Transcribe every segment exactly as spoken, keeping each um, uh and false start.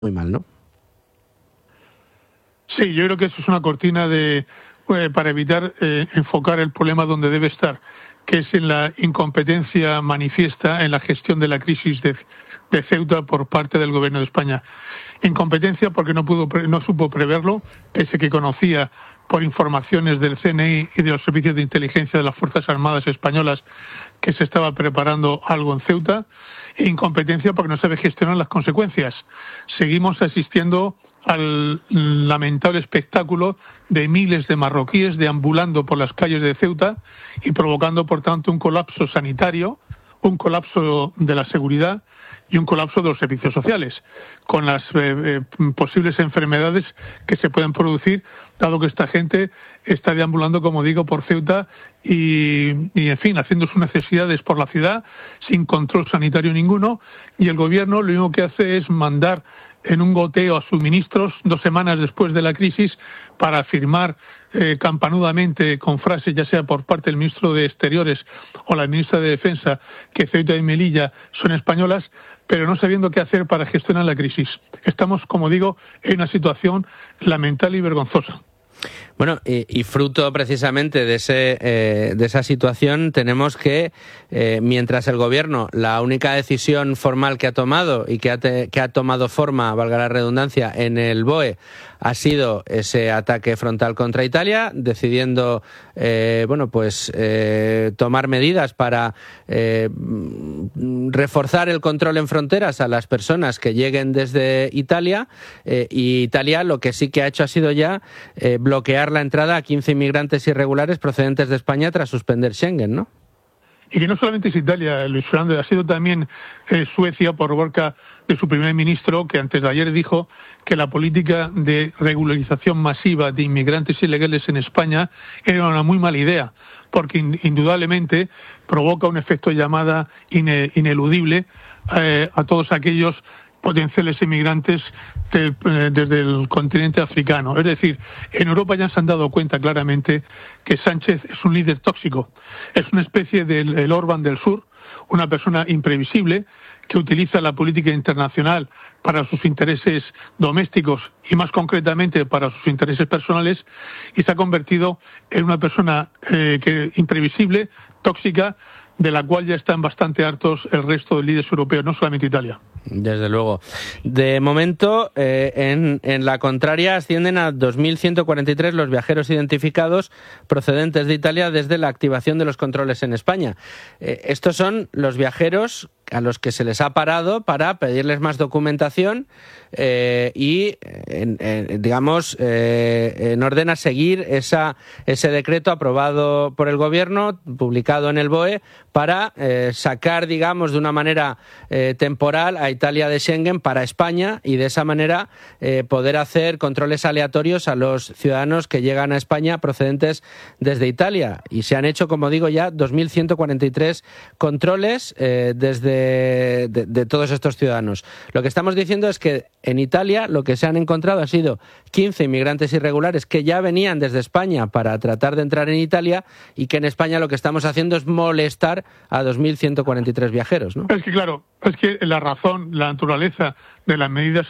muy mal, ¿no? Sí, yo creo que eso es una cortina de eh, para evitar eh, enfocar el problema donde debe estar, que es en la incompetencia manifiesta en la gestión de la crisis de, de Ceuta por parte del Gobierno de España. Incompetencia porque no pudo, no supo preverlo, pese que conocía por informaciones del C N I y de los servicios de inteligencia de las Fuerzas Armadas españolas que se estaba preparando algo en Ceuta. E incompetencia porque no sabe gestionar las consecuencias. Seguimos asistiendo al lamentable espectáculo de miles de marroquíes deambulando por las calles de Ceuta y provocando, por tanto, un colapso sanitario, un colapso de la seguridad y un colapso de los servicios sociales, con las eh, eh, posibles enfermedades que se pueden producir, dado que esta gente está deambulando, como digo, por Ceuta y, y, en fin, haciendo sus necesidades por la ciudad, sin control sanitario ninguno, y el gobierno lo único que hace es mandar en un goteo a sus ministros dos semanas después de la crisis para afirmar eh, campanudamente con frases, ya sea por parte del ministro de Exteriores o la ministra de Defensa, que Ceuta y Melilla son españolas, pero no sabiendo qué hacer para gestionar la crisis. Estamos, como digo, en una situación lamentable y vergonzosa. Bueno, y, y fruto precisamente de ese eh, de esa situación tenemos que, eh, mientras el Gobierno, la única decisión formal que ha tomado y que ha, te, que ha tomado forma, valga la redundancia, en el B O E, ha sido ese ataque frontal contra Italia, decidiendo, eh, bueno, pues eh, tomar medidas para eh, reforzar el control en fronteras a las personas que lleguen desde Italia, eh, y Italia lo que sí que ha hecho ha sido ya eh, bloquear la entrada a quince inmigrantes irregulares procedentes de España tras suspender Schengen, ¿no? Y que no solamente es Italia, Luis Fernando, ha sido también eh, Suecia por boca de su primer ministro, que antes de ayer dijo que la política de regularización masiva de inmigrantes ilegales en España era una muy mala idea, porque in, indudablemente provoca un efecto llamada ine, ineludible eh, a todos aquellos potenciales inmigrantes de, desde el continente africano. Es decir, en Europa ya se han dado cuenta claramente que Sánchez es un líder tóxico, es una especie del el Orbán del Sur, una persona imprevisible que utiliza la política internacional para sus intereses domésticos y más concretamente para sus intereses personales, y se ha convertido en una persona eh, que imprevisible, tóxica, de la cual ya están bastante hartos el resto de líderes europeos, no solamente Italia. Desde luego. De momento, eh, en, en la contraria, ascienden a dos mil ciento cuarenta y tres los viajeros identificados procedentes de Italia desde la activación de los controles en España. Eh, estos son los viajeros a los que se les ha parado para pedirles más documentación eh, y, en, en, digamos, eh, en orden a seguir esa, ese decreto aprobado por el Gobierno, publicado en el B O E, para eh, sacar, digamos, de una manera eh, temporal a Italia de Schengen para España y de esa manera eh, poder hacer controles aleatorios a los ciudadanos que llegan a España procedentes desde Italia. Y se han hecho, como digo, ya dos mil ciento cuarenta y tres controles eh, desde De, de, de todos estos ciudadanos. Lo que estamos diciendo es que en Italia lo que se han encontrado ha sido quince inmigrantes irregulares que ya venían desde España para tratar de entrar en Italia, y que en España lo que estamos haciendo es molestar a dos mil ciento cuarenta y tres viajeros, ¿no? Es que claro, es que la razón, la naturaleza de las medidas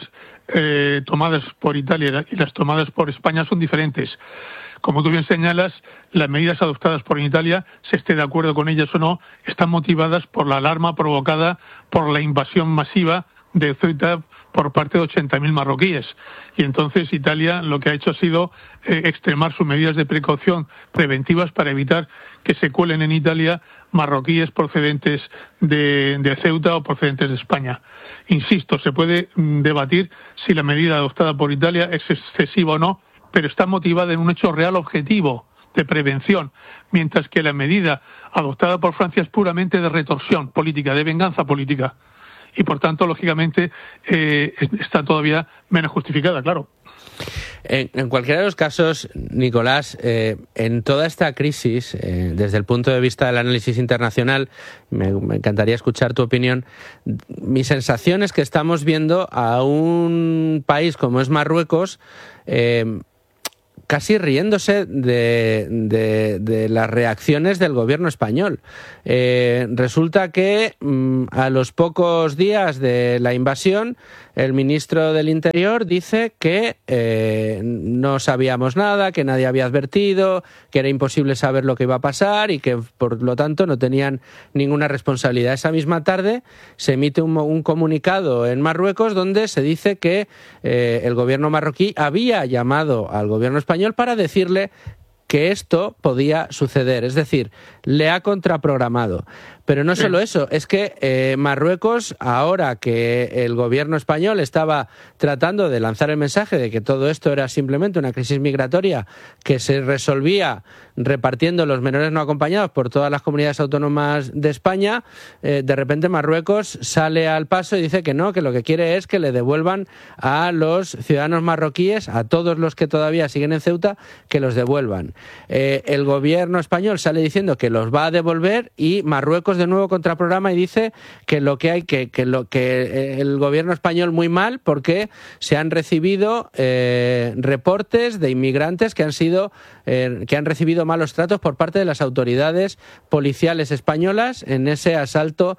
eh, tomadas por Italia y las tomadas por España son diferentes. Como tú bien señalas, las medidas adoptadas por Italia, se esté de acuerdo con ellas o no, están motivadas por la alarma provocada por la invasión masiva de Ceuta por parte de ochenta mil marroquíes. Y entonces Italia lo que ha hecho ha sido eh, extremar sus medidas de precaución preventivas para evitar que se cuelen en Italia marroquíes procedentes de, de Ceuta o procedentes de España. Insisto, se puede mm, debatir si la medida adoptada por Italia es excesiva o no, pero está motivada en un hecho real objetivo de prevención, mientras que la medida adoptada por Francia es puramente de retorsión política, de venganza política, y por tanto, lógicamente, eh, está todavía menos justificada, claro. En, en cualquiera de los casos, Nicolás, eh, en toda esta crisis, eh, desde el punto de vista del análisis internacional, me, me encantaría escuchar tu opinión. Mi sensación es que estamos viendo a un país como es Marruecos, eh, casi riéndose de, de, de las reacciones del gobierno español. Eh, resulta que mmm, a los pocos días de la invasión, el ministro del Interior dice que eh, no sabíamos nada, que nadie había advertido, que era imposible saber lo que iba a pasar y que, por lo tanto, no tenían ninguna responsabilidad. Esa misma tarde se emite un, un comunicado en Marruecos donde se dice que eh, el gobierno marroquí había llamado al gobierno español para decirle que esto podía suceder, es decir, le ha contraprogramado. Pero no solo eso, es que eh, Marruecos, ahora que el gobierno español estaba tratando de lanzar el mensaje de que todo esto era simplemente una crisis migratoria que se resolvía repartiendo los menores no acompañados por todas las comunidades autónomas de España, eh, de repente Marruecos sale al paso y dice que no, que lo que quiere es que le devuelvan a los ciudadanos marroquíes, a todos los que todavía siguen en Ceuta, que los devuelvan. Eh, el gobierno español sale diciendo que los va a devolver y Marruecos de nuevo contraprograma y dice que lo que hay que que lo que el gobierno español muy mal porque se han recibido eh, reportes de inmigrantes que han sido eh, que han recibido malos tratos por parte de las autoridades policiales españolas en ese asalto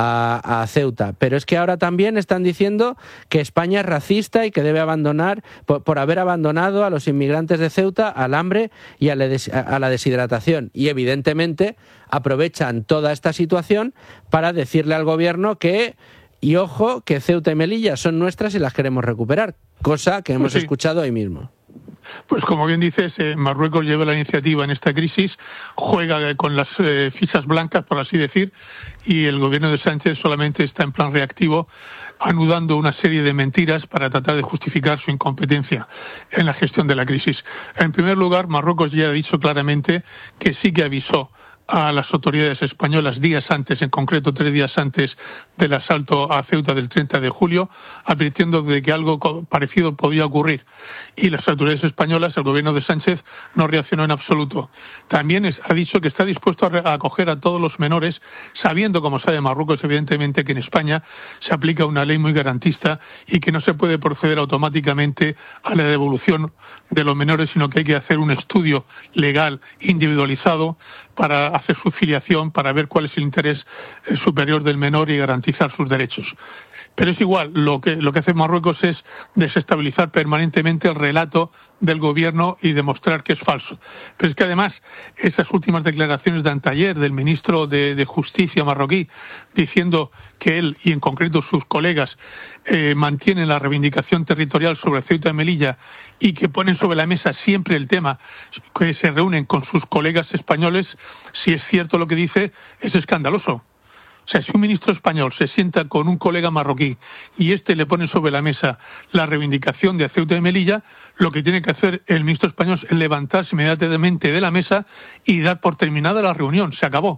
a, a Ceuta. Pero es que ahora también están diciendo que España es racista y que debe abandonar por, por haber abandonado a los inmigrantes de Ceuta al hambre y a la, des, a la deshidratación. Y evidentemente aprovechan toda esta situación para decirle al gobierno que, y ojo, que Ceuta y Melilla son nuestras y las queremos recuperar, cosa que hemos pues sí. escuchado hoy mismo. Pues como bien dices, eh, Marruecos lleva la iniciativa en esta crisis, juega con las eh, fichas blancas, por así decir, y el gobierno de Sánchez solamente está en plan reactivo, anudando una serie de mentiras para tratar de justificar su incompetencia en la gestión de la crisis. En primer lugar, Marruecos ya ha dicho claramente que sí que avisó a las autoridades españolas días antes, en concreto tres días antes del asalto a Ceuta del treinta de julio, advirtiendo de que algo parecido podía ocurrir. Y las autoridades españolas, el gobierno de Sánchez, no reaccionó en absoluto. También es, ha dicho que está dispuesto a, a acoger a todos los menores, sabiendo, como sabe Marruecos, evidentemente, que en España se aplica una ley muy garantista y que no se puede proceder automáticamente a la devolución de los menores, sino que hay que hacer un estudio legal individualizado para hacer su filiación, para ver cuál es el interés superior del menor y garantizar sus derechos. Pero es igual, lo que, lo que hace Marruecos es desestabilizar permanentemente el relato del gobierno y demostrar que es falso. Pero es que además, esas últimas declaraciones de anteayer del ministro de, de Justicia marroquí, diciendo que él, y en concreto sus colegas, eh, mantienen la reivindicación territorial sobre Ceuta y Melilla y que ponen sobre la mesa siempre el tema, que se reúnen con sus colegas españoles, si es cierto lo que dice, es escandaloso. O sea, si un ministro español se sienta con un colega marroquí y éste le pone sobre la mesa la reivindicación de Ceuta y Melilla, lo que tiene que hacer el ministro español es levantarse inmediatamente de la mesa y dar por terminada la reunión. Se acabó.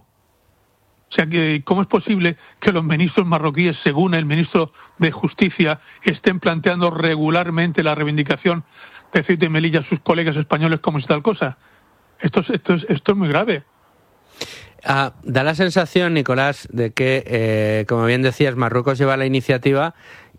O sea, que ¿cómo es posible que los ministros marroquíes, según el ministro de Justicia, estén planteando regularmente la reivindicación de Ceuta y Melilla a sus colegas españoles como si tal cosa? Esto es, esto es, esto es muy grave. Ah, da la sensación, Nicolás, de que, eh, como bien decías, Marruecos lleva la iniciativa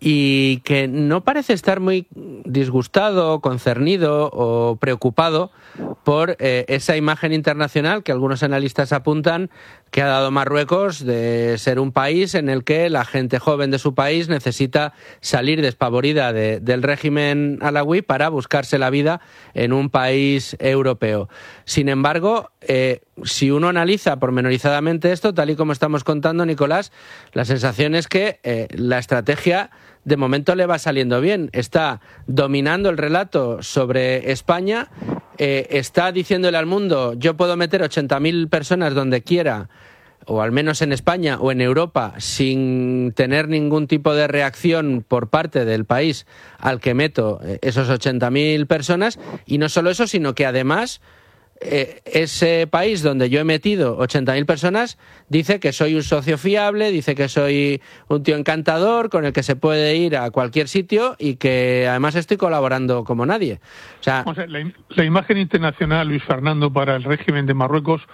y que no parece estar muy disgustado, concernido o preocupado por eh, esa imagen internacional que algunos analistas apuntan que ha dado Marruecos de ser un país en el que la gente joven de su país necesita salir despavorida de, del régimen alawí para buscarse la vida en un país europeo. Sin embargo, eh, si uno analiza pormenorizadamente esto, tal y como estamos contando, Nicolás, la sensación es que eh, la estrategia de momento le va saliendo bien. Está dominando el relato sobre España, eh, está diciéndole al mundo, yo puedo meter ochenta mil personas donde quiera, o al menos en España o en Europa, sin tener ningún tipo de reacción por parte del país al que meto esos ochenta mil personas. Y no solo eso, sino que además Eh, ese país donde yo he metido ochenta mil personas dice que soy un socio fiable, dice que soy un tío encantador con el que se puede ir a cualquier sitio y que además estoy colaborando como nadie. O sea, o sea la, la imagen internacional, Luis Fernando, para el régimen de Marruecos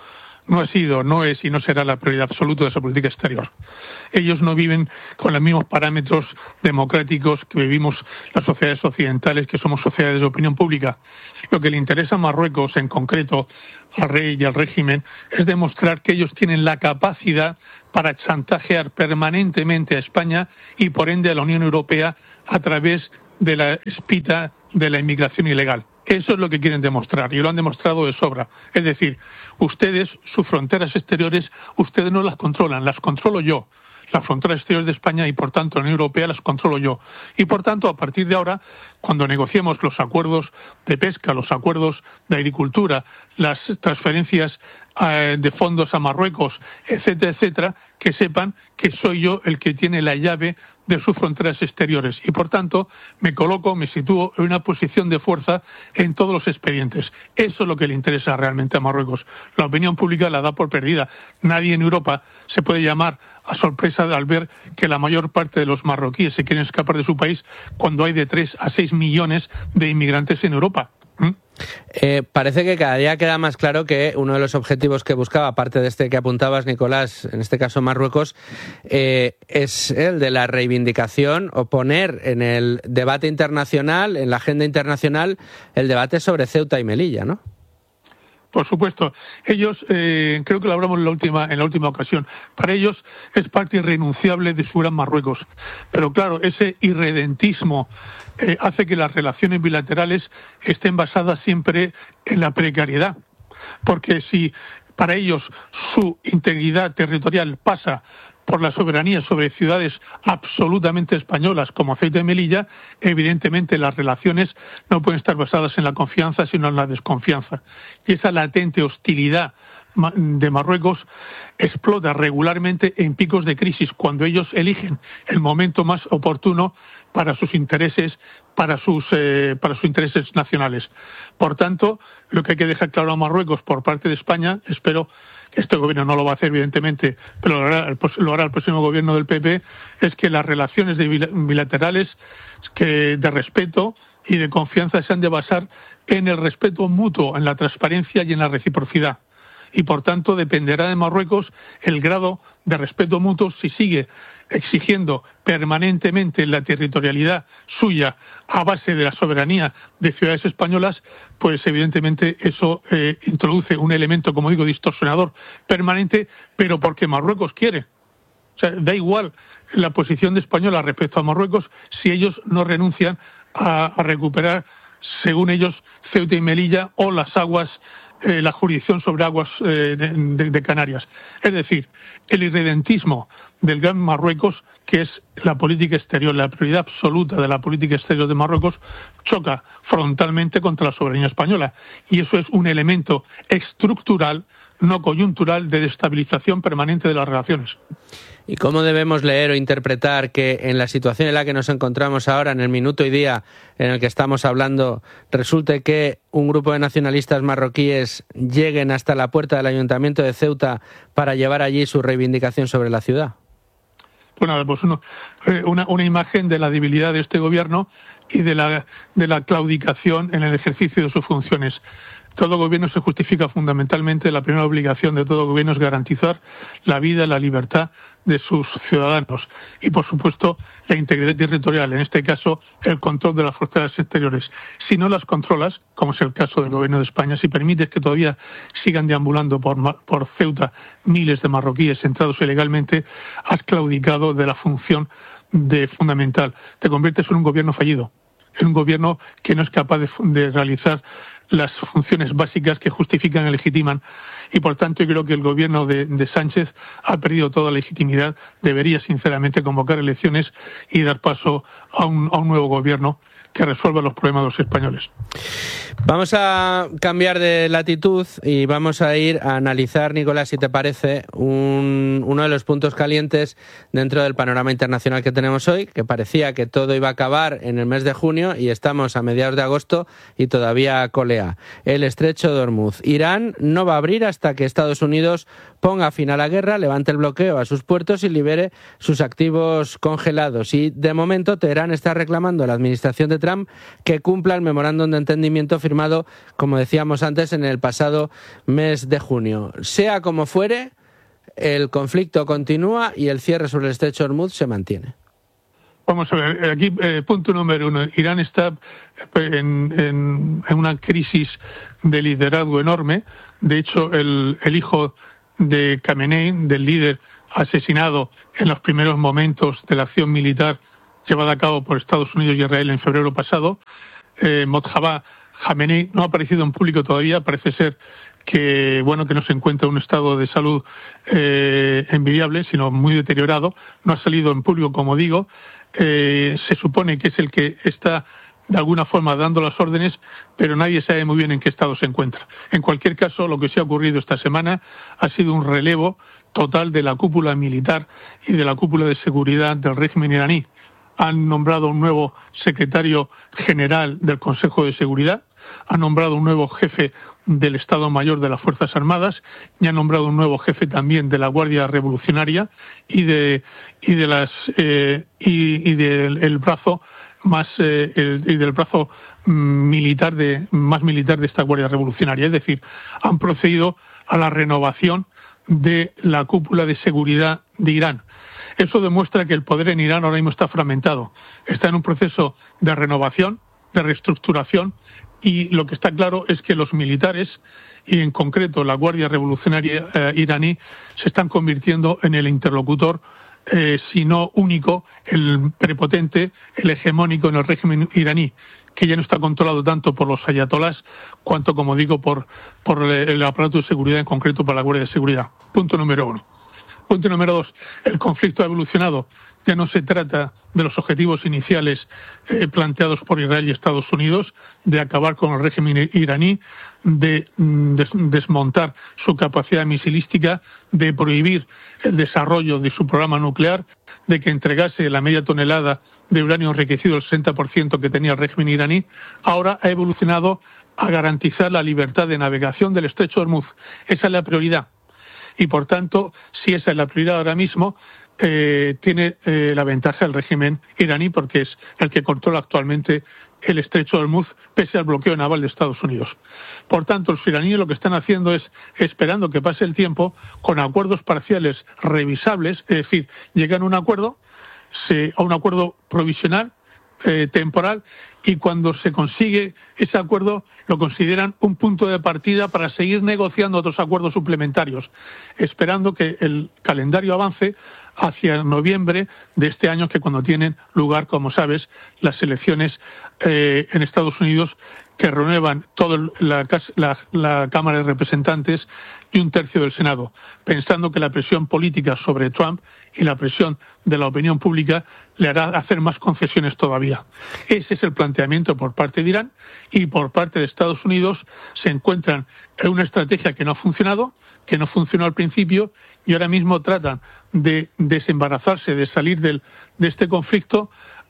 no ha sido, no es y no será la prioridad absoluta de esa política exterior. Ellos no viven con los mismos parámetros democráticos que vivimos las sociedades occidentales, que somos sociedades de opinión pública. Lo que le interesa a Marruecos, en concreto al rey y al régimen, es demostrar que ellos tienen la capacidad para chantajear permanentemente a España y por ende a la Unión Europea a través de la espita de la inmigración ilegal. Eso es lo que quieren demostrar y lo han demostrado de sobra. Es decir, ustedes, sus fronteras exteriores, ustedes no las controlan, las controlo yo. Las fronteras exteriores de España y, por tanto, la Unión Europea las controlo yo. Y, por tanto, a partir de ahora, cuando negociemos los acuerdos de pesca, los acuerdos de agricultura, las transferencias eh, de fondos a Marruecos, etcétera, etcétera, que sepan que soy yo el que tiene la llave de sus fronteras exteriores y, por tanto, me coloco, me sitúo en una posición de fuerza en todos los expedientes. Eso es lo que le interesa realmente a Marruecos. La opinión pública la da por perdida. Nadie en Europa se puede llamar a sorpresa al ver que la mayor parte de los marroquíes se quieren escapar de su país cuando hay de tres a seis millones de inmigrantes en Europa. ¿Mm? Eh, parece que cada día queda más claro que uno de los objetivos que buscaba, aparte de este que apuntabas, Nicolás, en este caso Marruecos, eh, es el de la reivindicación o poner en el debate internacional, en la agenda internacional, el debate sobre Ceuta y Melilla, ¿no? Por supuesto. Ellos, eh, creo que lo hablamos en la última, en la última ocasión, para ellos es parte irrenunciable de su gran Marruecos. Pero claro, ese irredentismo eh, hace que las relaciones bilaterales estén basadas siempre en la precariedad. Porque si para ellos su integridad territorial pasa por la soberanía sobre ciudades absolutamente españolas como Ceuta y Melilla, evidentemente las relaciones no pueden estar basadas en la confianza, sino en la desconfianza. Y esa latente hostilidad de Marruecos explota regularmente en picos de crisis, cuando ellos eligen el momento más oportuno para sus intereses, para sus, eh, para sus intereses nacionales. Por tanto, lo que hay que dejar claro a Marruecos por parte de España, espero este gobierno no lo va a hacer, evidentemente, pero lo hará, lo hará el próximo gobierno del P P, es que las relaciones de bilaterales que de respeto y de confianza se han de basar en el respeto mutuo, en la transparencia y en la reciprocidad. Y, por tanto, dependerá de Marruecos el grado de respeto mutuo si sigue exigiendo permanentemente la territorialidad suya a base de la soberanía de ciudades españolas, pues evidentemente eso eh, introduce un elemento, como digo, distorsionador permanente, pero porque Marruecos quiere. O sea, da igual la posición de Española respecto a Marruecos si ellos no renuncian a, a recuperar, según ellos, Ceuta y Melilla o las aguas, eh, la jurisdicción sobre aguas eh, de, de, de Canarias. Es decir, el irredentismo del gran Marruecos, que es la política exterior, la prioridad absoluta de la política exterior de Marruecos, choca frontalmente contra la soberanía española. Y eso es un elemento estructural, no coyuntural, de destabilización permanente de las relaciones. ¿Y cómo debemos leer o interpretar que en la situación en la que nos encontramos ahora, en el minuto y día en el que estamos hablando, resulte que un grupo de nacionalistas marroquíes lleguen hasta la puerta del Ayuntamiento de Ceuta para llevar allí su reivindicación sobre la ciudad? Pues nada, pues uno, una, una imagen de la debilidad de este gobierno y de la, de la claudicación en el ejercicio de sus funciones. Todo gobierno se justifica fundamentalmente, la primera obligación de todo gobierno es garantizar la vida, la libertad de sus ciudadanos y, por supuesto, la integridad territorial, en este caso, el control de las fronteras exteriores. Si no las controlas, como es el caso del gobierno de España, si permites que todavía sigan deambulando por, por Ceuta miles de marroquíes entrados ilegalmente, has claudicado de la función de fundamental. Te conviertes en un gobierno fallido, en un gobierno que no es capaz de, de realizar las funciones básicas que justifican y legitiman. Y, por tanto, yo creo que el gobierno de, de Sánchez ha perdido toda legitimidad. Debería, sinceramente, convocar elecciones y dar paso a un, a un nuevo gobierno que resuelva los problemas de los españoles. Vamos a cambiar de latitud y vamos a ir a analizar, Nicolás, si te parece, un, uno de los puntos calientes dentro del panorama internacional que tenemos hoy, que parecía que todo iba a acabar en el mes de junio y estamos a mediados de agosto y todavía colea. El estrecho de Hormuz. Irán no va a abrir hasta que Estados Unidos ponga fin a la guerra, levante el bloqueo a sus puertos y libere sus activos congelados. Y, de momento, Teherán está reclamando a la Administración de Trump que cumpla el memorándum de entendimiento firmado, como decíamos antes, en el pasado mes de junio. Sea como fuere, el conflicto continúa y el cierre sobre el estrecho de Hormuz se mantiene. Vamos a ver, aquí eh, punto número uno. Irán está en, en, en una crisis de liderazgo enorme. De hecho, el, el hijo de Khamenei, del líder asesinado en los primeros momentos de la acción militar llevada a cabo por Estados Unidos y Israel en febrero pasado, eh, Mojtaba Khamenei, no ha aparecido en público todavía. Parece ser que bueno que no se encuentra en un estado de salud eh, envidiable, sino muy deteriorado. No ha salido en público, como digo. Eh, se supone que es el que está de alguna forma dando las órdenes, pero nadie sabe muy bien en qué estado se encuentra. En cualquier caso, lo que se ha ocurrido esta semana ha sido un relevo total de la cúpula militar y de la cúpula de seguridad del régimen iraní. Han nombrado un nuevo secretario general del Consejo de Seguridad, han nombrado un nuevo jefe del Estado Mayor de las Fuerzas Armadas y han nombrado un nuevo jefe también de la Guardia Revolucionaria y de y de las eh, y, y del el brazo más eh, el, y del brazo militar de más militar de esta Guardia Revolucionaria. Es decir, han procedido a la renovación de la cúpula de seguridad de Irán. Eso demuestra que el poder en Irán ahora mismo está fragmentado, está en un proceso de renovación, de reestructuración, y lo que está claro es que los militares, y en concreto la Guardia Revolucionaria eh, iraní, se están convirtiendo en el interlocutor, eh, si no único, el prepotente, el hegemónico en el régimen iraní, que ya no está controlado tanto por los ayatolás cuanto, como digo, por, por el aparato de seguridad, en concreto para la Guardia de Seguridad. Punto número uno. Punto número dos. El conflicto ha evolucionado. Ya no se trata de los objetivos iniciales eh, planteados por Israel y Estados Unidos, de acabar con el régimen iraní, de mm, des desmontar su capacidad misilística, de prohibir el desarrollo de su programa nuclear, de que entregase la media tonelada de uranio enriquecido, el sesenta por ciento que tenía el régimen iraní. Ahora ha evolucionado a garantizar la libertad de navegación del estrecho de Hormuz. Esa es la prioridad. Y, por tanto, si esa es la prioridad ahora mismo, eh, tiene eh, la ventaja el régimen iraní, porque es el que controla actualmente el estrecho de Hormuz, pese al bloqueo naval de Estados Unidos. Por tanto, los iraníes lo que están haciendo es esperando que pase el tiempo con acuerdos parciales revisables, es decir, llegan a un acuerdo, se, a un acuerdo provisional, eh, temporal, y cuando se consigue ese acuerdo lo consideran un punto de partida para seguir negociando otros acuerdos suplementarios, esperando que el calendario avance hacia noviembre de este año, que cuando tienen lugar, como sabes, las elecciones eh, en Estados Unidos, que renuevan toda la, la, la Cámara de Representantes y un tercio del Senado, pensando que la presión política sobre Trump y la presión de la opinión pública le hará hacer más concesiones todavía. Ese es el planteamiento por parte de Irán, y por parte de Estados Unidos se encuentran en una estrategia que no ha funcionado, que no funcionó al principio, y ahora mismo tratan de desembarazarse, de salir del, de este conflicto,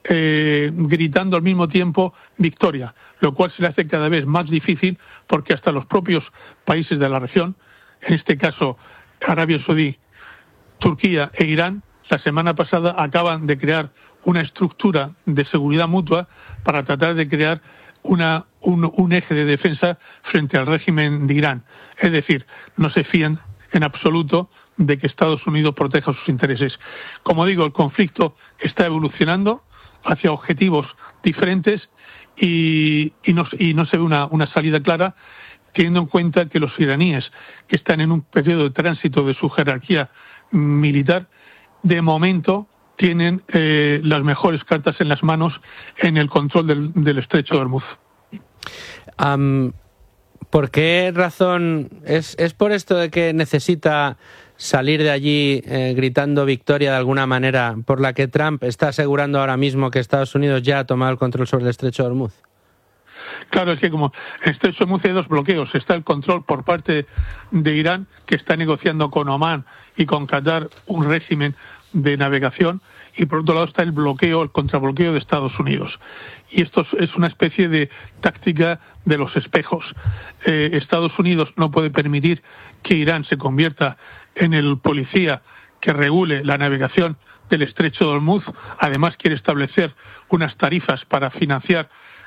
eh, gritando al mismo tiempo victoria, lo cual se le hace cada vez más difícil, porque hasta los propios países de la región, en este caso Arabia Saudí, Turquía e Irán, la semana pasada acaban de crear una estructura de seguridad mutua para tratar de crear una, un, un eje de defensa frente al régimen de Irán. Es decir, no se fían en absoluto de que Estados Unidos proteja sus intereses. Como digo, el conflicto está evolucionando hacia objetivos diferentes y, y, no, y no se ve una, una salida clara, teniendo en cuenta que los iraníes, que están en un periodo de tránsito de su jerarquía militar, de momento tienen eh, las mejores cartas en las manos en el control del, del estrecho de Hormuz. Um, ¿Por qué razón? ¿Es, es por esto de que necesita salir de allí eh, gritando victoria de alguna manera, por la que Trump está asegurando ahora mismo que Estados Unidos ya ha tomado el control sobre el estrecho de Hormuz? Claro, es que como en el estrecho de Hormuz hay dos bloqueos. Está el control por parte de Irán, que está negociando con Omán y con Qatar un régimen de navegación, y por otro lado está el bloqueo, el contrabloqueo de Estados Unidos. Y esto es una especie de táctica de los espejos. Eh, Estados Unidos no puede permitir que Irán se convierta en el policía que regule la navegación del estrecho de Hormuz. Además quiere establecer unas tarifas para financiar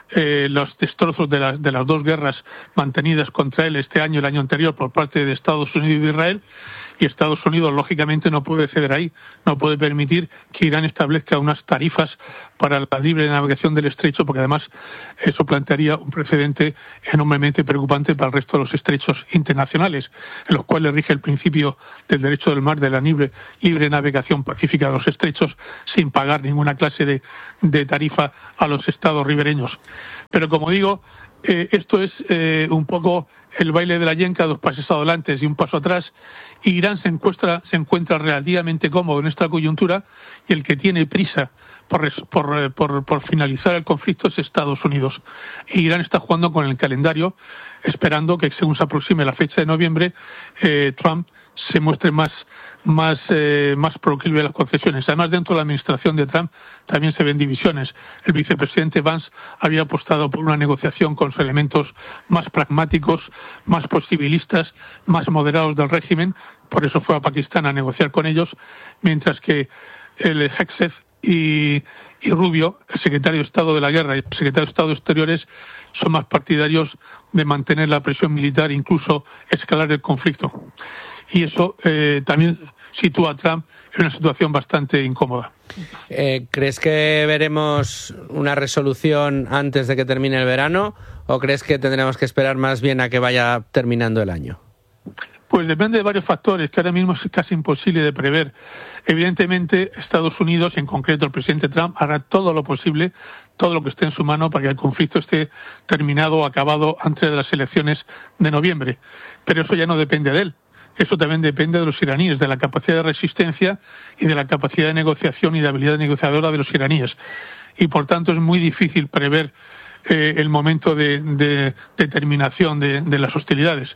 eh, los destrozos de, la, de las dos guerras mantenidas contra él este año y el año anterior por parte de Estados Unidos y Israel, y Estados Unidos lógicamente no puede ceder ahí, no puede permitir que Irán establezca unas tarifas para la libre navegación del estrecho, porque además eso plantearía un precedente enormemente preocupante para el resto de los estrechos internacionales, en los cuales rige el principio del derecho del mar de la libre, libre navegación pacífica de los estrechos sin pagar ninguna clase de, de tarifa a los estados ribereños. Pero como digo, eh, esto es eh, un poco el baile de la yenca, dos pasos adelante y un paso atrás, y Irán se encuentra, se encuentra relativamente cómodo en esta coyuntura, y el que tiene prisa por, por, por, por finalizar el conflicto es Estados Unidos. Y Irán está jugando con el calendario, esperando que según se aproxime la fecha de noviembre, eh, Trump se muestre más más eh, más proclive a las concesiones. Además, dentro de la administración de Trump también se ven divisiones. El vicepresidente Vance había apostado por una negociación con los elementos más pragmáticos, más posibilistas, más moderados del régimen, por eso fue a Pakistán a negociar con ellos, mientras que el Hegseth y, y Rubio, el secretario de Estado de la Guerra y el secretario de Estado de Exteriores, son más partidarios de mantener la presión militar, incluso escalar el conflicto. Y eso eh, también sitúa a Trump en una situación bastante incómoda. Eh, ¿Crees que veremos una resolución antes de que termine el verano o crees que tendremos que esperar más bien a que vaya terminando el año? Pues depende de varios factores que ahora mismo es casi imposible de prever. Evidentemente, Estados Unidos, en concreto el presidente Trump, hará todo lo posible, todo lo que esté en su mano para que el conflicto esté terminado o acabado antes de las elecciones de noviembre. Pero eso ya no depende de él. Eso también depende de los iraníes, de la capacidad de resistencia y de la capacidad de negociación y de habilidad negociadora de los iraníes. Y por tanto es muy difícil prever eh, el momento de, de, de terminación de, de las hostilidades.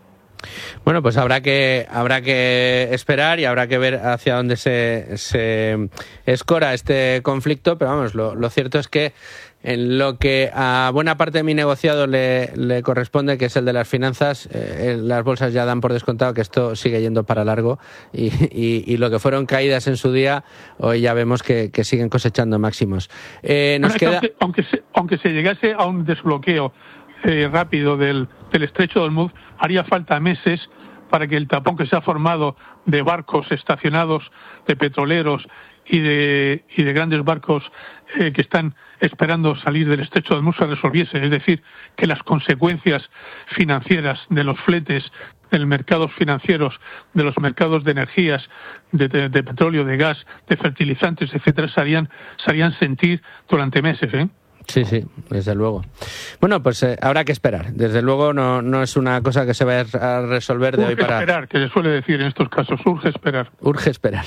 Bueno, pues habrá que habrá que esperar y habrá que ver hacia dónde se, se escora este conflicto, pero vamos, lo, lo cierto es que en lo que a buena parte de mi negociado le, le corresponde, que es el de las finanzas, eh, las bolsas ya dan por descontado que esto sigue yendo para largo y, y, y lo que fueron caídas en su día, hoy ya vemos que, que siguen cosechando máximos. Eh, nos bueno, queda... aunque, aunque, se, aunque se llegase a un desbloqueo eh, rápido del, del estrecho de Hormuz, haría falta meses para que el tapón que se ha formado de barcos estacionados, de petroleros y de, y de grandes barcos eh, que están esperando salir del estrecho de Hormuz se resolviese. Es decir, que las consecuencias financieras de los fletes, de los mercados financieros, de los mercados de energías, de, de, de petróleo, de gas, de fertilizantes, etcétera, se harían, se harían sentir durante meses, ¿eh? Sí, sí, desde luego. Bueno, pues eh, habrá que esperar. Desde luego no, no es una cosa que se vaya a resolver de urge hoy para... Urge esperar, que se suele decir en estos casos, urge esperar. Urge esperar.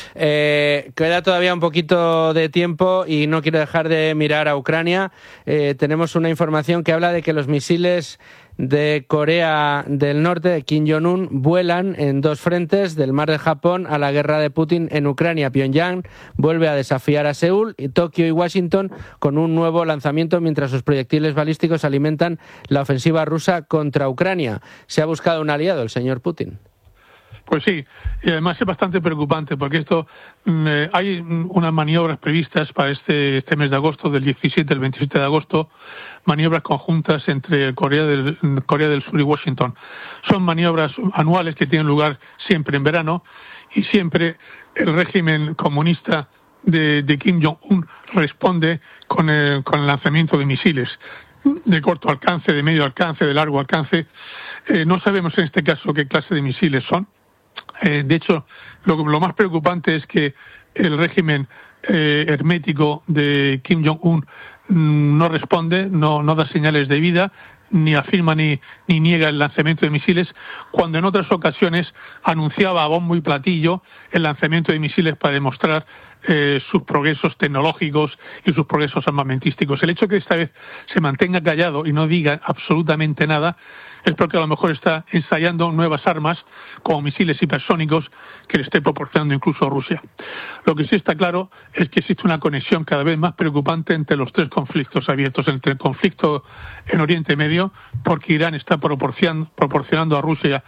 Eh, queda todavía un poquito de tiempo y no quiero dejar de mirar a Ucrania. Eh, tenemos una información que habla de que los misiles de Corea del Norte, de Kim Jong-un, vuelan en dos frentes, del mar de Japón a la guerra de Putin en Ucrania. Pyongyang vuelve a desafiar a Seúl y Tokio y Washington con un nuevo lanzamiento mientras sus proyectiles balísticos alimentan la ofensiva rusa contra Ucrania. Se ha buscado un aliado, el señor Putin. Pues sí, y además es bastante preocupante porque esto eh, hay unas maniobras previstas para este, este mes de agosto, del diecisiete al veintisiete de agosto, maniobras conjuntas entre Corea del, Corea del Sur y Washington. Son maniobras anuales que tienen lugar siempre en verano y siempre el régimen comunista de, de Kim Jong-un responde con el, con el lanzamiento de misiles de corto alcance, de medio alcance, de largo alcance. Eh, no sabemos en este caso qué clase de misiles son. Eh, de hecho, lo, lo más preocupante es que el régimen eh, hermético de Kim Jong-un mm, no responde, no, no da señales de vida, ni afirma ni, ni niega el lanzamiento de misiles, cuando en otras ocasiones anunciaba a bombo y platillo el lanzamiento de misiles para demostrar eh, sus progresos tecnológicos y sus progresos armamentísticos. El hecho de que esta vez se mantenga callado y no diga absolutamente nada es porque a lo mejor está ensayando nuevas armas, como misiles hipersónicos, que le esté proporcionando incluso a Rusia. Lo que sí está claro es que existe una conexión cada vez más preocupante entre los tres conflictos abiertos, entre el conflicto en Oriente Medio, porque Irán está proporcionando, proporcionando a Rusia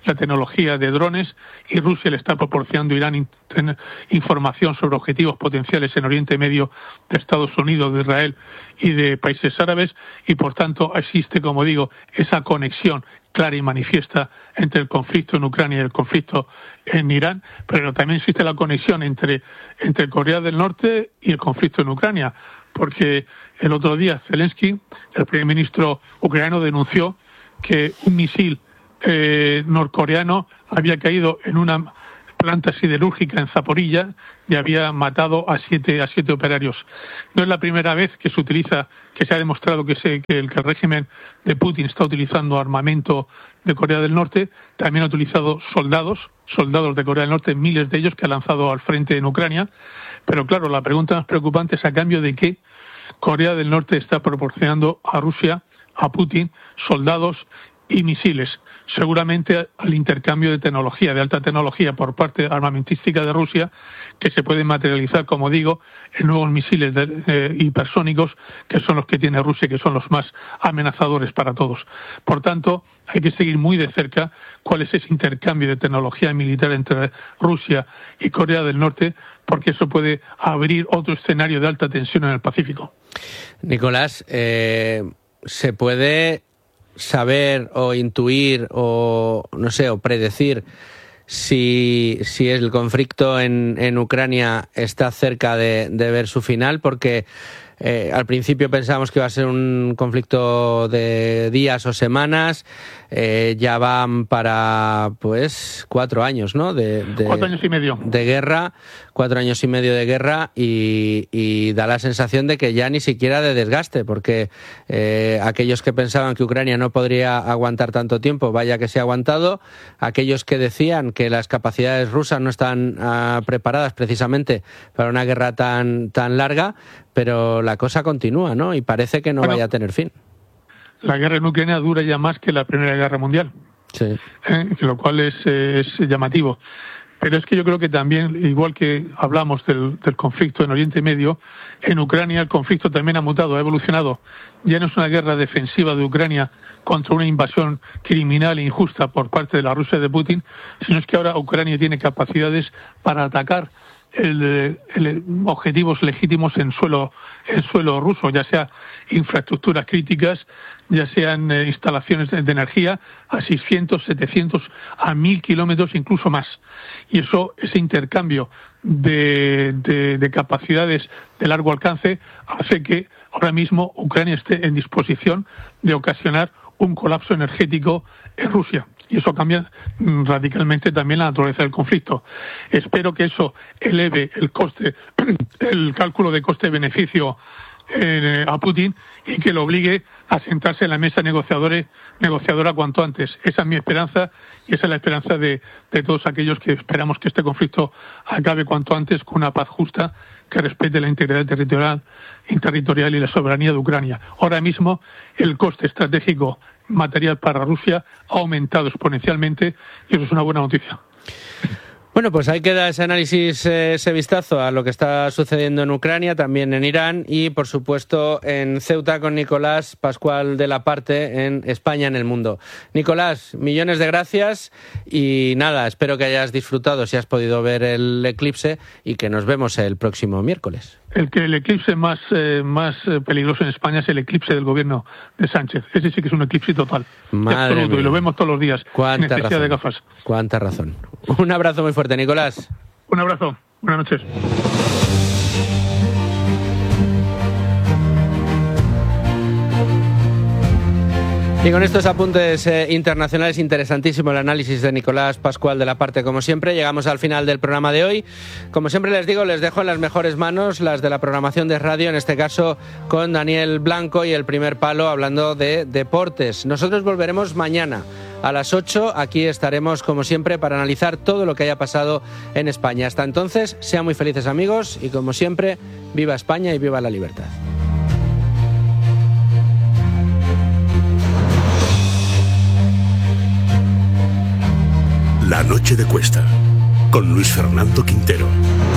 la tecnología de drones, y Rusia le está proporcionando a Irán información sobre objetivos potenciales en Oriente Medio de Estados Unidos, de Israel y de países árabes, y por tanto existe, como digo, esa conexión clara y manifiesta entre el conflicto en Ucrania y el conflicto en Irán, pero también existe la conexión entre, entre Corea del Norte y el conflicto en Ucrania, porque el otro día Zelensky, el primer ministro ucraniano, denunció que un misil eh, norcoreano había caído en una planta siderúrgica en Zaporilla y había matado a siete a siete operarios. No es la primera vez que se utiliza, que se ha demostrado que, se, que, el, que el régimen de Putin está utilizando armamento de Corea del Norte. También ha utilizado soldados, soldados de Corea del Norte, miles de ellos que ha lanzado al frente en Ucrania. Pero claro, la pregunta más preocupante es a cambio de qué Corea del Norte está proporcionando a Rusia, a Putin, soldados y misiles. Seguramente al intercambio de tecnología, de alta tecnología por parte armamentística de Rusia, que se puede materializar, como digo, en nuevos misiles de, eh, hipersónicos, que son los que tiene Rusia, que son los más amenazadores para todos. Por tanto, hay que seguir muy de cerca cuál es ese intercambio de tecnología militar entre Rusia y Corea del Norte, porque eso puede abrir otro escenario de alta tensión en el Pacífico. Nicolás, eh, ¿se puede saber o intuir o, no sé, o predecir si, si el conflicto en, en Ucrania está cerca de, de ver su final? Porque eh, al principio pensábamos que iba a ser un conflicto de días o semanas, eh, ya van para pues cuatro años, ¿no? De, de, cuatro años y medio. De guerra, cuatro años y medio de guerra y, y da la sensación de que ya ni siquiera de desgaste, porque eh, aquellos que pensaban que Ucrania no podría aguantar tanto tiempo, vaya que se ha aguantado, aquellos que decían que las capacidades rusas no están uh, preparadas precisamente para una guerra tan, tan larga, pero la cosa continúa, ¿no? Y parece que no bueno, vaya a tener fin. La guerra en Ucrania dura ya más que la Primera Guerra Mundial, sí. ¿eh? Lo cual es, es llamativo. Pero es que yo creo que también, igual que hablamos del, del conflicto en Oriente Medio, en Ucrania el conflicto también ha mutado, ha evolucionado. Ya no es una guerra defensiva de Ucrania contra una invasión criminal e injusta por parte de la Rusia de Putin, sino es que ahora Ucrania tiene capacidades para atacar el, el, objetivos legítimos en suelo, en suelo ruso, ya sea infraestructuras críticas, ya sean eh, instalaciones de, de energía a seiscientos, setecientos, a mil kilómetros, incluso más. Y eso, ese intercambio de, de, de capacidades de largo alcance hace que ahora mismo Ucrania esté en disposición de ocasionar un colapso energético en Rusia. Y eso cambia radicalmente también la naturaleza del conflicto. Espero que eso eleve el coste, el cálculo de coste-beneficio eh, a Putin y que lo obligue a sentarse en la mesa negociadora, negociadora cuanto antes. Esa es mi esperanza y esa es la esperanza de, de todos aquellos que esperamos que este conflicto acabe cuanto antes con una paz justa que respete la integridad territorial, territorial y la soberanía de Ucrania. Ahora mismo el coste estratégico material para Rusia ha aumentado exponencialmente y eso es una buena noticia. Bueno, pues ahí queda ese análisis, ese vistazo a lo que está sucediendo en Ucrania, también en Irán y, por supuesto, en Ceuta con Nicolás Pascual de la Parte en España en el Mundo. Nicolás, millones de gracias y nada, espero que hayas disfrutado si has podido ver el eclipse y que nos vemos el próximo miércoles. El que el eclipse más eh, más peligroso en España es el eclipse del gobierno de Sánchez. Ese sí que es un eclipse total. Madre absoluto, mía. Y lo vemos todos los días. Cuánta necesidad razón. de gafas. Cuánta razón. Un abrazo muy fuerte, Nicolás. Un abrazo. Buenas noches. Y con estos apuntes eh, internacionales, interesantísimo el análisis de Nicolás Pascual de la Parte, como siempre. Llegamos al final del programa de hoy. Como siempre les digo, les dejo en las mejores manos, las de la programación de radio, en este caso con Daniel Blanco y El Primer Palo, hablando de deportes. Nosotros volveremos mañana a las ocho. Aquí estaremos, como siempre, para analizar todo lo que haya pasado en España. Hasta entonces, sean muy felices, amigos, y como siempre, viva España y viva la libertad. La noche de Cuesta, con Luis Fernando Quintero.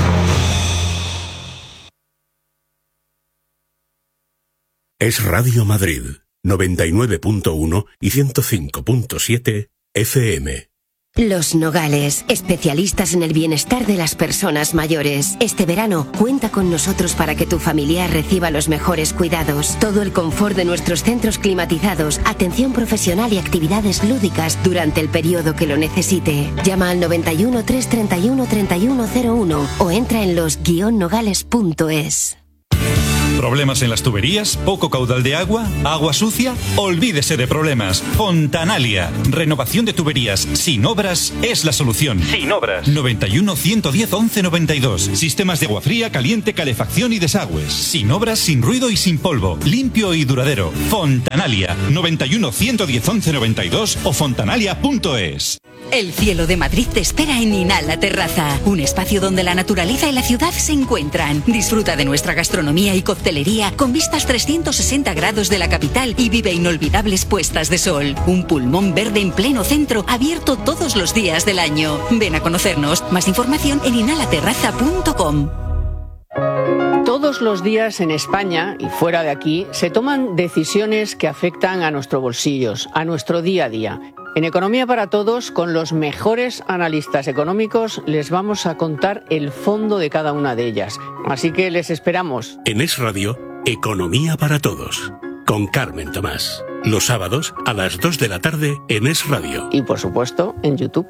Es Radio Madrid, noventa y nueve punto uno y ciento cinco punto siete F M. Los Nogales, especialistas en el bienestar de las personas mayores. Este verano, cuenta con nosotros para que tu familiar reciba los mejores cuidados. Todo el confort de nuestros centros climatizados, atención profesional y actividades lúdicas durante el periodo que lo necesite. Llama al noventa y uno, trescientos treinta y uno, treinta y uno cero uno o entra en los guion nogales punto es. ¿Problemas en las tuberías? ¿Poco caudal de agua? ¿Agua sucia? Olvídese de problemas. Fontanalia. Renovación de tuberías sin obras es la solución. Sin obras. noventa y uno, ciento diez, once noventa y dos. Sistemas de agua fría, caliente, calefacción y desagües. Sin obras, sin ruido y sin polvo. Limpio y duradero. Fontanalia. noventa y uno, ciento diez, once noventa y dos o fontanalia punto es. El cielo de Madrid te espera en Inala Terraza, un espacio donde la naturaleza y la ciudad se encuentran. Disfruta de nuestra gastronomía y coctelería con vistas trescientos sesenta grados de la capital y vive inolvidables puestas de sol. Un pulmón verde en pleno centro, abierto todos los días del año. Ven a conocernos. Más información en inala terraza punto com. Todos los días en España y fuera de aquí se toman decisiones que afectan a nuestros bolsillos, a nuestro día a día. En Economía para Todos, con los mejores analistas económicos, les vamos a contar el fondo de cada una de ellas. Así que les esperamos. En Es Radio, Economía para Todos, con Carmen Tomás. Los sábados a las dos de la tarde en Es Radio. Y por supuesto, en YouTube.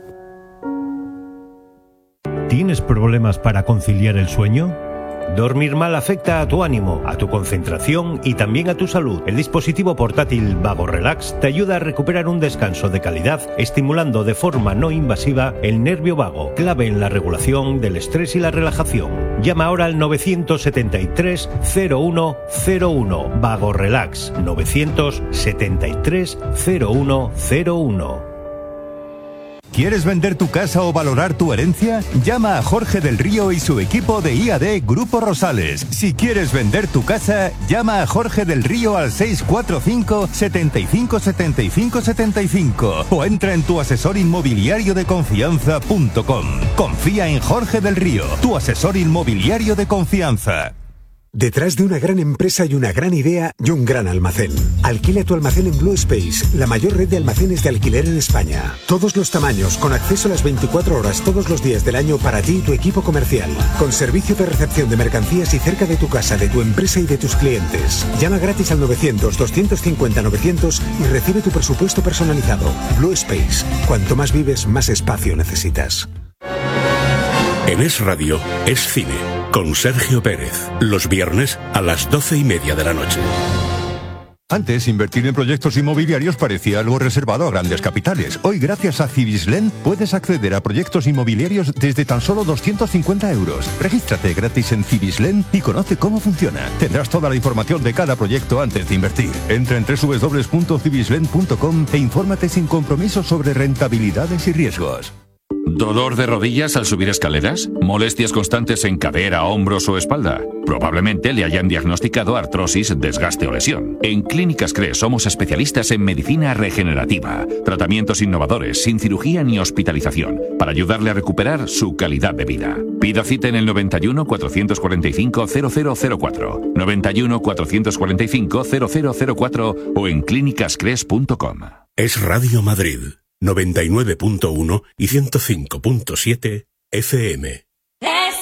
¿Tienes problemas para conciliar el sueño? Dormir mal afecta a tu ánimo, a tu concentración y también a tu salud. El dispositivo portátil Vago Relax te ayuda a recuperar un descanso de calidad, estimulando de forma no invasiva el nervio vago, clave en la regulación del estrés y la relajación. Llama ahora al novecientos setenta y tres, cero uno cero uno. Vago Relax, novecientos setenta y tres, cero uno cero uno. ¿Quieres vender tu casa o valorar tu herencia? Llama a Jorge del Río y su equipo de I A D Grupo Rosales. Si quieres vender tu casa, llama a Jorge del Río al seis cuatro cinco, setenta y cinco, setenta y cinco, setenta y cinco o entra en tu asesor inmobiliario de confianza punto com. Confía en Jorge del Río, tu asesor inmobiliario de confianza. Detrás de una gran empresa y una gran idea y un gran almacén. Alquila tu almacén en Blue Space, la mayor red de almacenes de alquiler en España. Todos los tamaños, con acceso a las veinticuatro horas todos los días del año para ti y tu equipo comercial. Con servicio de recepción de mercancías y cerca de tu casa, de tu empresa y de tus clientes. Llama gratis al novecientos, doscientos cincuenta, novecientos y recibe tu presupuesto personalizado. Blue Space. Cuanto más vives, más espacio necesitas. En Es Radio, Es Cine, con Sergio Pérez. Los viernes a las doce y media de la noche. Antes, invertir en proyectos inmobiliarios parecía algo reservado a grandes capitales. Hoy, gracias a Cibislen, puedes acceder a proyectos inmobiliarios desde tan solo doscientos cincuenta euros. Regístrate gratis en Cibislen y conoce cómo funciona. Tendrás toda la información de cada proyecto antes de invertir. Entra en doble u doble u doble u punto cibislen punto com e infórmate sin compromiso sobre rentabilidades y riesgos. ¿Dolor de rodillas al subir escaleras? ¿Molestias constantes en cadera, hombros o espalda? Probablemente le hayan diagnosticado artrosis, desgaste o lesión. En Clínicas CRES somos especialistas en medicina regenerativa, tratamientos innovadores, sin cirugía ni hospitalización, para ayudarle a recuperar su calidad de vida. Pida cita en el noventa y uno, cuatrocientos cuarenta y cinco, cero cero cero cuatro, noventa y uno, cuatrocientos cuarenta y cinco, cero cero cero cuatro o en clínicas cres punto com. Es Radio Madrid, noventa y nueve punto uno y ciento cinco punto siete F M.